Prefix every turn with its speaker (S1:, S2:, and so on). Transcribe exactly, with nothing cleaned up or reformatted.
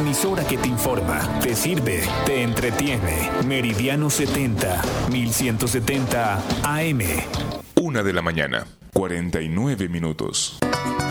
S1: emisora que te informa, te sirve, te entretiene. Meridiano setenta, mil ciento setenta A M.
S2: Una de la mañana, cuarenta y nueve minutos.